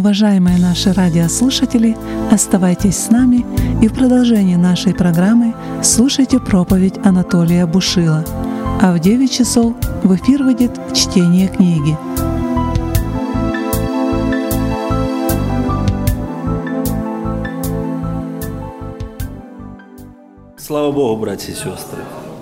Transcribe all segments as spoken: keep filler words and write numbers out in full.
Уважаемые наши радиослушатели, оставайтесь с нами и в продолжении нашей программы слушайте проповедь Анатолия Бушила. А в девять часов в эфир выйдет чтение книги. Слава Богу, братья и сестры!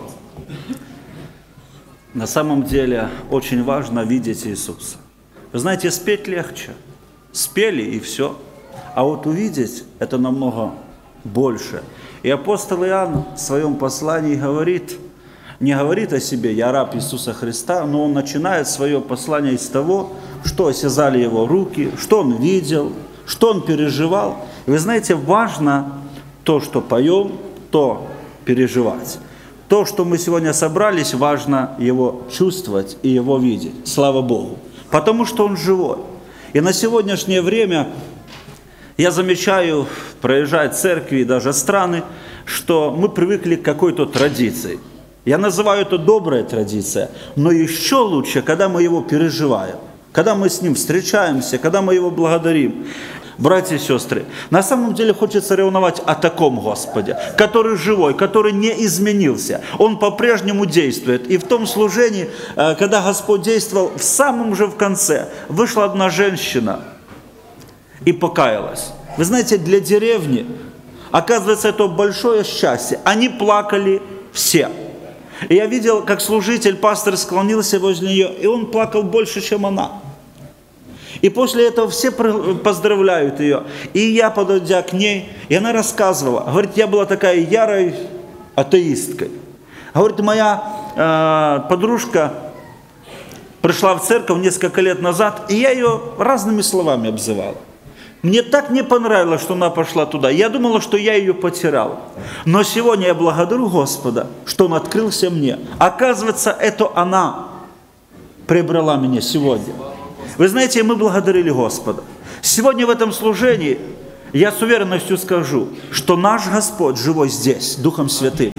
На самом деле очень важно видеть Иисуса. Вы знаете, спеть легче. Спели и все. А вот увидеть – это намного больше. И апостол Иоанн в своем послании говорит, не говорит о себе «Я раб Иисуса Христа», но он начинает свое послание из того, что осязали его руки, что он видел, что он переживал. И вы знаете, важно то, что поем, то переживать. То, что мы сегодня собрались, важно его чувствовать и его видеть. Слава Богу. Потому что он живой. И на сегодняшнее время я замечаю, проезжая церкви и даже страны, что мы привыкли к какой-то традиции. Я называю это добрая традиция, но еще лучше, когда мы его переживаем, когда мы с ним встречаемся, когда мы его благодарим. Братья и сестры, на самом деле хочется ревновать о таком Господе, который живой, который не изменился. Он по-прежнему действует. И в том служении, когда Господь действовал, в самом же в конце вышла одна женщина и покаялась. Вы знаете, для деревни, оказывается, это большое счастье. Они плакали все. И я видел, как служитель, пастор склонился возле нее, и он плакал больше, чем она. И после этого все поздравляют ее. И я, подойдя к ней, и она рассказывала. Говорит, я была такая ярой атеисткой. Говорит, моя э, подружка пришла в церковь несколько лет назад, и я ее разными словами обзывала. Мне так не понравилось, что она пошла туда. Я думала, что я ее потеряла. Но сегодня я благодарю Господа, что Он открылся мне. Оказывается, это она приобрела меня сегодня. Вы знаете, мы благодарили Господа. Сегодня в этом служении я с уверенностью скажу, что наш Господь живой здесь, Духом Святым.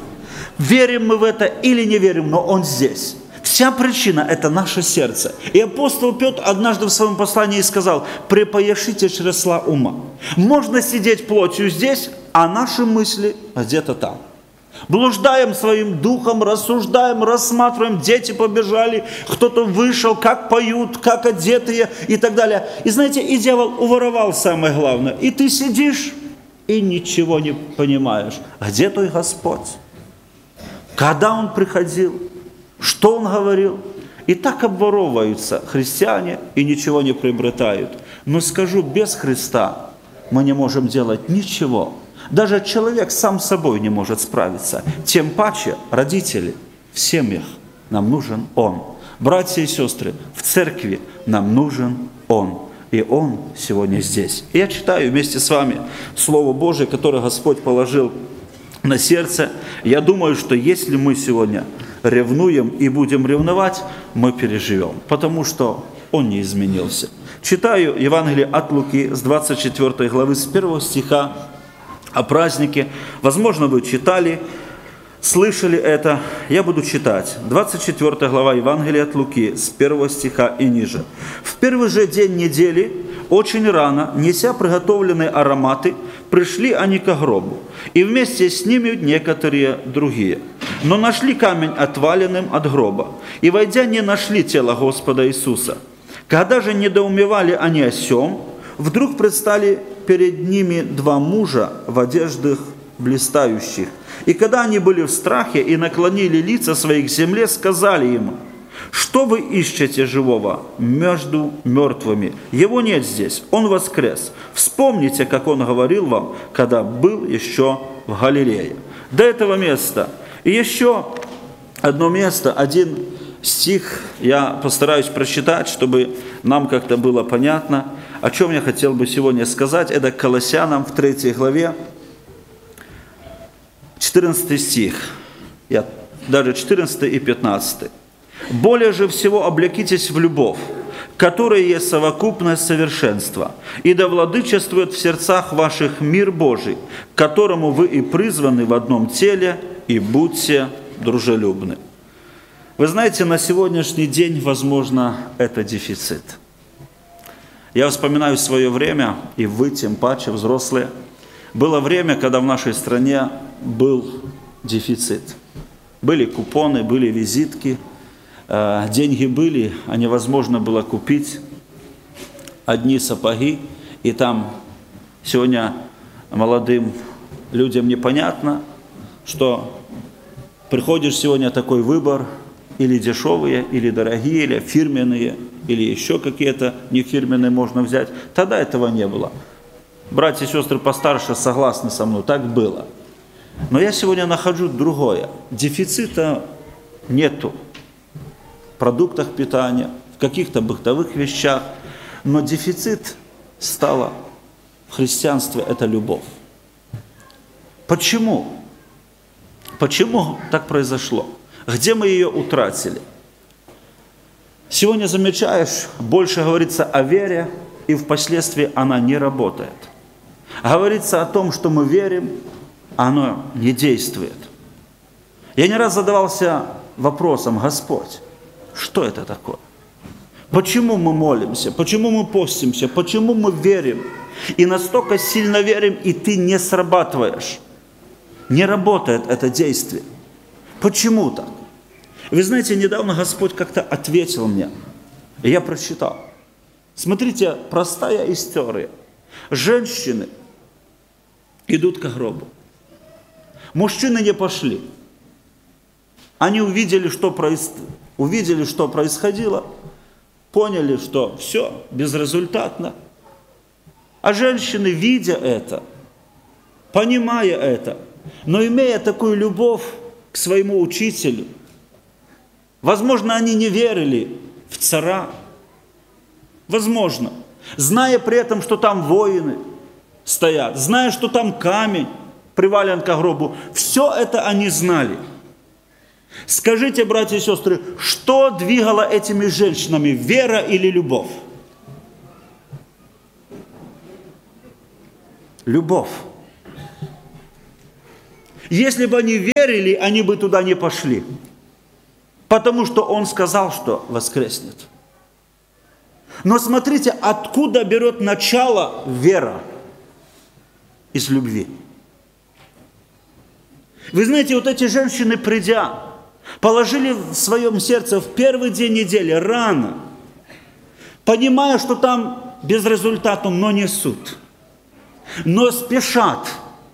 Верим мы в это или не верим, но Он здесь. Вся причина – это наше сердце. И апостол Петр однажды в своем послании сказал: «Припояшите чресла ума». Можно сидеть плотью здесь, а наши мысли где-то там. Блуждаем своим духом, рассуждаем, рассматриваем, дети побежали, кто-то вышел, как поют, как одетые и так далее. И знаете, и дьявол уворовал самое главное. И ты сидишь и ничего не понимаешь. Где твой Господь? Когда Он приходил? Что Он говорил? И так обворовываются христиане и ничего не приобретают. Но скажу, без Христа мы не можем делать ничего. Даже человек сам с собой не может справиться. Тем паче родители в семьях. Нам нужен Он. Братья и сестры, в церкви нам нужен Он. И Он сегодня здесь. И я читаю вместе с вами Слово Божие, которое Господь положил на сердце. Я думаю, что если мы сегодня ревнуем и будем ревновать, мы переживем. Потому что Он не изменился. Читаю Евангелие от Луки с двадцать четвёртой главы, с первого стиха. О празднике. Возможно, вы читали, слышали это. Я буду читать. двадцать четвёртая глава Евангелия от Луки, с первого стиха и ниже. «В первый же день недели, очень рано, неся приготовленные ароматы, пришли они к гробу, и вместе с ними некоторые другие. Но нашли камень отваленным от гроба, и, войдя, не нашли тело Господа Иисуса. Когда же недоумевали они о сем, вдруг предстали перед ними два мужа в одеждах блистающих. И когда они были в страхе и наклонили лица свои к земле, сказали ему: что вы ищете живого между мертвыми? Его нет здесь, Он воскрес. Вспомните, как Он говорил вам, когда был еще в Галилее». До этого места. И еще одно место, один стих я постараюсь прочитать, чтобы нам как-то было понятно. О чем я хотел бы сегодня сказать, это Колоссянам в третьей главе, четырнадцатый стих, я, даже четырнадцатый и пятнадцатый. «Более же всего облекитесь в любовь, которая есть совокупность совершенства, и да владычествует в сердцах ваших мир Божий, к которому вы и призваны в одном теле, и будьте дружелюбны». Вы знаете, на сегодняшний день, возможно, это дефицит. Я вспоминаю свое время, и вы, тем паче, взрослые. Было время, когда в нашей стране был дефицит. Были купоны, были визитки, деньги были, а невозможно было купить одни сапоги. И там сегодня молодым людям непонятно, что приходишь сегодня такой выбор, или дешевые, или дорогие, или фирменные, или еще какие-то нефирменные можно взять. Тогда этого не было. Братья и сестры постарше согласны со мной, так было. Но я сегодня нахожу другое. Дефицита нету в продуктах питания, в каких-то бытовых вещах, но дефицит стало в христианстве – это любовь. Почему? Почему так произошло? Где мы ее утратили? Сегодня замечаешь, больше говорится о вере, и впоследствии она не работает. Говорится о том, что мы верим, а оно не действует. Я не раз задавался вопросом: Господь, что это такое? Почему мы молимся? Почему мы постимся? Почему мы верим? И настолько сильно верим, и ты не срабатываешь. Не работает это действие. Почему так? Вы знаете, недавно Господь как-то ответил мне, и я прочитал. Смотрите, простая история. Женщины идут к гробу. Мужчины не пошли. Они увидели, что, проис... увидели, что происходило, поняли, что все безрезультатно. А женщины, видя это, понимая это, но имея такую любовь к своему учителю, возможно, они не верили в царя, возможно, зная при этом, что там воины стоят, зная, что там камень привален к гробу, все это они знали. Скажите, братья и сестры, что двигало этими женщинами, вера или любовь? Любовь. Если бы они верили, они бы туда не пошли. Потому что Он сказал, что воскреснет. Но смотрите, откуда берет начало вера? Из любви. Вы знаете, вот эти женщины, придя, положили в своем сердце в первый день недели, рано, понимая, что там безрезультатно, но несут, но спешат.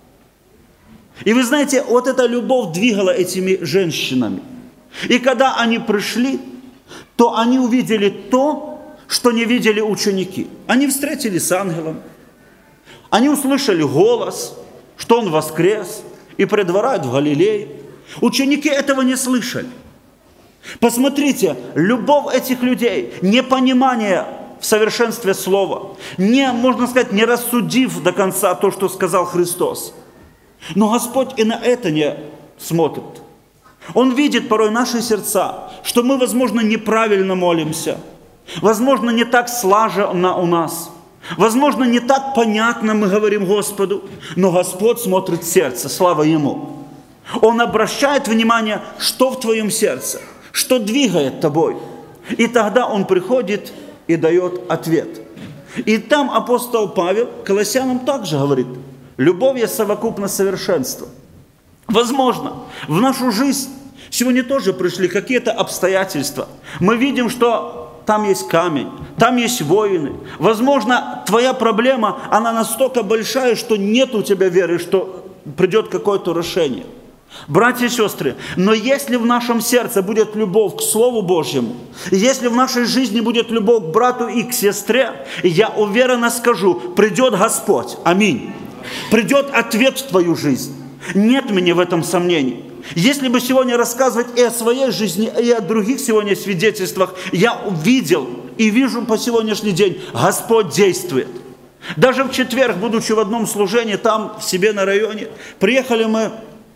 И вы знаете, вот эта любовь двигала этими женщинами. И когда они пришли, то они увидели то, что не видели ученики. Они встретились с ангелом, они услышали голос, что он воскрес и предваряет в Галилее. Ученики этого не слышали. Посмотрите, любовь этих людей, непонимание в совершенстве слова, не, можно сказать, не рассудив до конца то, что сказал Христос. Но Господь и на это не смотрит. Он видит порой наши сердца, что мы, возможно, неправильно молимся, возможно, не так слаженно у нас, возможно, не так понятно мы говорим Господу, но Господь смотрит в сердце, слава Ему. Он обращает внимание, что в твоем сердце, что двигает тобой. И тогда Он приходит и дает ответ. И там апостол Павел Колоссянам также говорит: любовь есть совокупность совершенства. Возможно, в нашу жизнь сегодня тоже пришли какие-то обстоятельства. Мы видим, что там есть камень, там есть воины. Возможно, твоя проблема, она настолько большая, что нет у тебя веры, что придет какое-то решение. Братья и сестры, но если в нашем сердце будет любовь к Слову Божьему, если в нашей жизни будет любовь к брату и к сестре, я уверенно скажу, придет Господь. Аминь. Придет ответ в твою жизнь. Нет мне в этом сомнений. Если бы сегодня рассказывать и о своей жизни, и о других сегодня свидетельствах, я увидел и вижу по сегодняшний день, Господь действует. Даже в четверг, будучи в одном служении, там, в себе на районе, приехали мы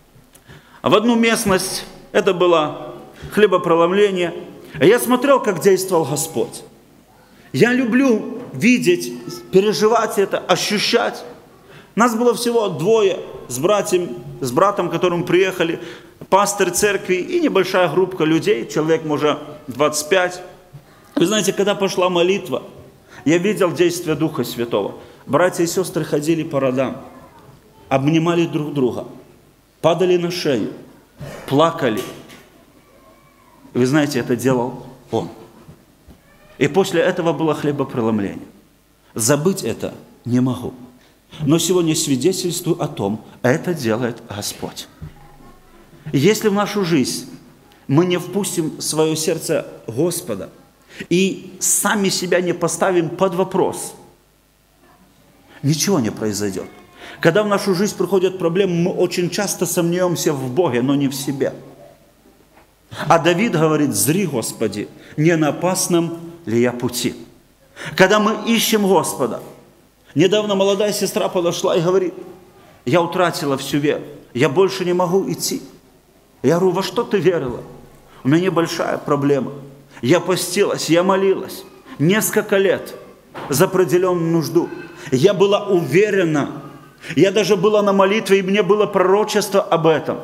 в одну местность, это было хлебопроломление. Я смотрел, как действовал Господь. Я люблю видеть, переживать это, ощущать. Нас было всего двое с братьем, с братом, которым приехали, пастор церкви и небольшая группа людей, человек, может, двадцать пять. Вы знаете, когда пошла молитва, Я видел действие Духа Святого. Братья и сестры ходили по родам, обнимали друг друга, падали на шею, плакали. Вы знаете, это делал Он. И после этого было хлебопреломление. Забыть это не могу. Но сегодня свидетельствую о том, это делает Господь. Если в нашу жизнь мы не впустим в свое сердце Господа и сами себя не поставим под вопрос, ничего не произойдет. Когда в нашу жизнь приходят проблемы, мы очень часто сомневаемся в Боге, но не в себе. А Давид говорит: «Зри, Господи, не на опасном ли я пути?» Когда мы ищем Господа. Недавно молодая сестра подошла и говорит: «Я утратила всю веру, я больше не могу идти». Я говорю: «Во что ты верила?» «У меня большая проблема. Я постилась, я молилась несколько лет за определенную нужду. Я была уверена, я даже была на молитве, и мне было пророчество об этом».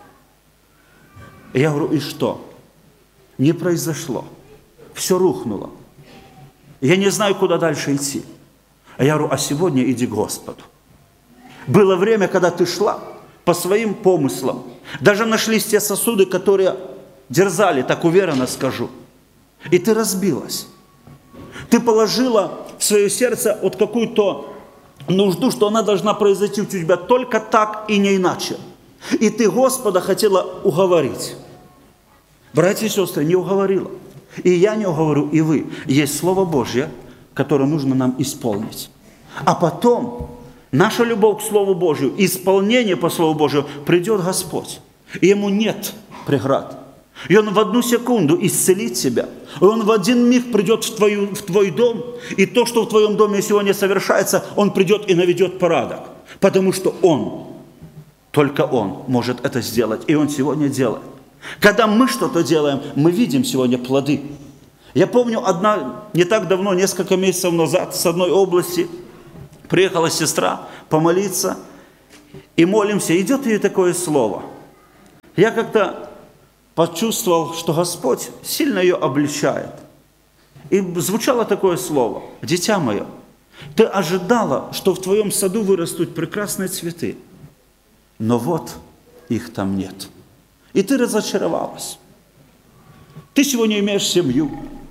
Я говорю: «И что?» Не произошло. Все рухнуло. Я не знаю, куда дальше идти. А я говорю: «А сегодня иди к Господу». Было время, когда ты шла по своим помыслам. Даже нашлись те сосуды, которые дерзали, так уверенно скажу. И ты разбилась. Ты положила в свое сердце вот какую-то нужду, что она должна произойти у тебя только так и не иначе. И ты Господа хотела уговорить. Братья и сестры, не уговорила. И я не уговорю, и вы. Есть Слово Божье, которое нужно нам исполнить. А потом наша любовь к Слову Божию, исполнение по Слову Божию, придет Господь. И Ему нет преград. И Он в одну секунду исцелит тебя. И Он в один миг придет в, твою, в твой дом. И то, что в твоем доме сегодня совершается, Он придет и наведет порядок. Потому что Он, только Он может это сделать. И Он сегодня делает. Когда мы что-то делаем, мы видим сегодня плоды. Я помню, одна, не так давно, несколько месяцев назад, с одной области приехала сестра помолиться, и молимся, идет ей такое слово. Я как-то почувствовал, что Господь сильно ее обличает. И звучало такое слово: «Дитя мое, ты ожидала, что в твоем саду вырастут прекрасные цветы, но вот их там нет». И ты разочаровалась. Ты сегодня имеешь семью,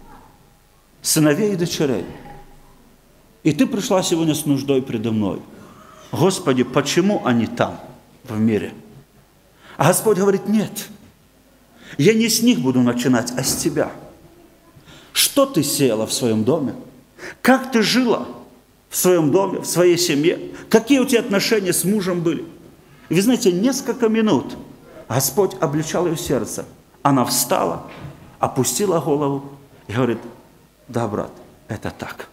сыновей и дочерей. И ты пришла сегодня с нуждой предо мной. Господи, почему они там, в мире? А Господь говорит: нет, я не с них буду начинать, а с тебя. Что ты сеяла в своем доме? Как ты жила в своем доме, в своей семье? Какие у тебя отношения с мужем были? И вы знаете, несколько минут Господь обличал ее сердце. Она встала, опустила голову и говорит: да, брат, это так.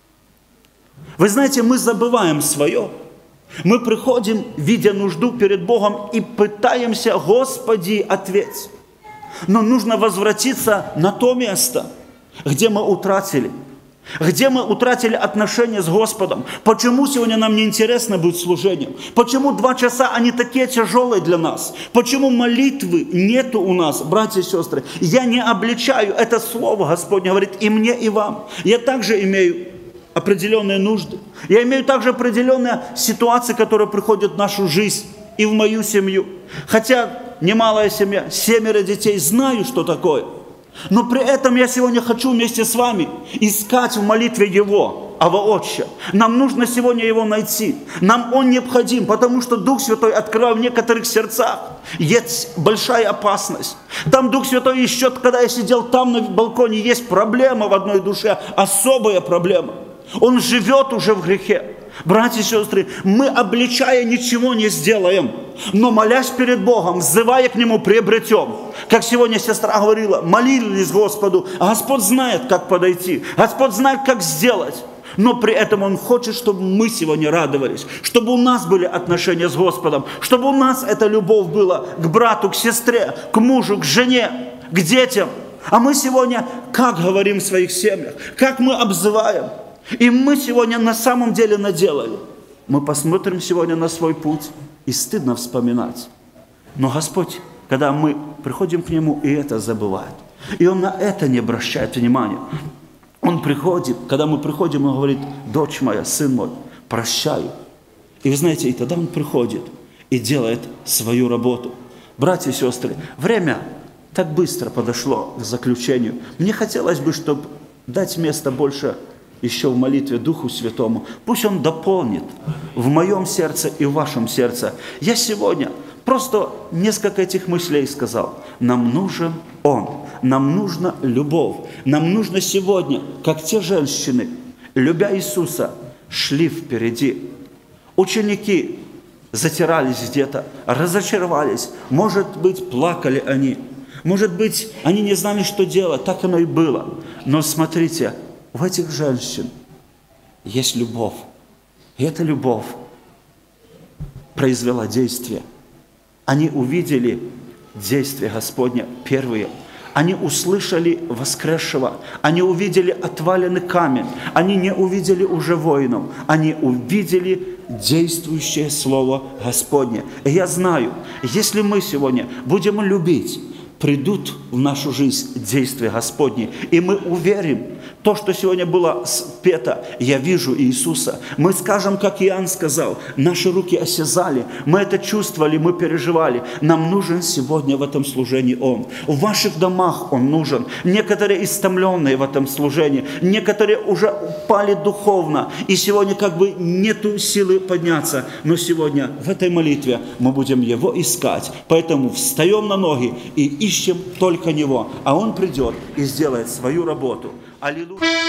Вы знаете, мы забываем свое. Мы приходим, видя нужду перед Богом, и пытаемся: Господи, ответь. Но нужно возвратиться на то место, где мы утратили. Где мы утратили отношения с Господом. Почему сегодня нам не интересно быть служением? Почему два часа, они такие тяжелые для нас? Почему молитвы нету у нас, братья и сестры? Я не обличаю, это слово Господне говорит и мне, и вам. Я также имею определенные нужды. Я имею также определенные ситуации, которые приходят в нашу жизнь и в мою семью. Хотя немалая семья, семеро детей, знаю, что такое. Но при этом я сегодня хочу вместе с вами искать в молитве Его, Ава Отче. Нам нужно сегодня Его найти. Нам Он необходим, потому что Дух Святой открывал в некоторых сердцах. Есть большая опасность. Там Дух Святой еще, когда я сидел там на балконе, есть проблема в одной душе, особая проблема. Он живет уже в грехе. Братья и сестры, мы, обличая, ничего не сделаем, но молясь перед Богом, взывая к Нему, приобретем. Как сегодня сестра говорила, молились Господу, а Господь знает, как подойти, Господь знает, как сделать. Но при этом Он хочет, чтобы мы сегодня радовались, чтобы у нас были отношения с Господом, чтобы у нас эта любовь была к брату, к сестре, к мужу, к жене, к детям. А мы сегодня как говорим в своих семьях, как мы обзываем. И мы сегодня на самом деле наделали. Мы посмотрим сегодня на свой путь, и стыдно вспоминать. Но Господь, когда мы приходим к Нему, и это забывает. И Он на это не обращает внимания. Он приходит, когда мы приходим, Он говорит: дочь моя, сын мой, прощаю. И вы знаете, и тогда Он приходит и делает свою работу. Братья и сестры, время так быстро подошло к заключению. Мне хотелось бы, чтобы дать место больше еще в молитве Духу Святому. Пусть Он дополнит в моем сердце и в вашем сердце. Я сегодня просто несколько этих мыслей сказал. Нам нужен Он, нам нужна любовь. Нам нужно сегодня, как те женщины, любя Иисуса, шли впереди. Ученики затирались где-то, разочаровались. Может быть, плакали они. Может быть, они не знали, что делать. Так оно и было. Но смотрите, у этих женщин есть любовь. И эта любовь произвела действие. Они увидели действие Господня первые. Они услышали воскресшего. Они увидели отваленный камень. Они не увидели уже воинов. Они увидели действующее Слово Господне. И я знаю, если мы сегодня будем любить, придут в нашу жизнь действия Господни. И мы уверим, то, что сегодня было спето, я вижу Иисуса. Мы скажем, как Иоанн сказал, наши руки осязали, мы это чувствовали, мы переживали. Нам нужен сегодня в этом служении Он. В ваших домах Он нужен. Некоторые истомленные в этом служении, некоторые уже упали духовно, и сегодня как бы нету силы подняться. Но сегодня в этой молитве мы будем Его искать. Поэтому встаем на ноги и ищем только Него, а Он придет и сделает свою работу. Аллилуйя.